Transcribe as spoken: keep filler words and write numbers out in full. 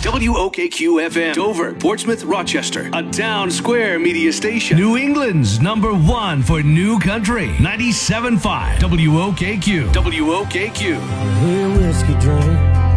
W O K Q F M, Dover, Portsmouth, Rochester, a town square media station. New England's number one for new country. ninety-seven point five W O K Q. W O K Q. Hey, whiskey drink.